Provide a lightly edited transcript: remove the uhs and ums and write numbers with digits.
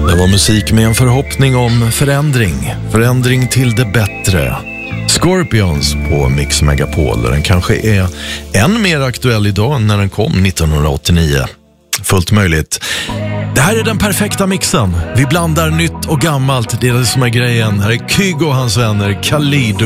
Det var musik med en förhoppning om förändring. Förändring till det bättre. Scorpions på Mix Megapol. Den kanske är än mer aktuell idag när den kom 1989. Fullt möjligt. Det här är den perfekta mixen. Vi blandar nytt och gammalt. Det är det som är grejen. Här är Kygo och hans vänner Khalid.